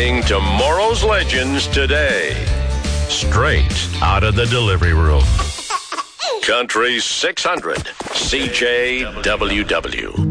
Meeting tomorrow's legends today. Straight out of the delivery room. Country 600, CJWW.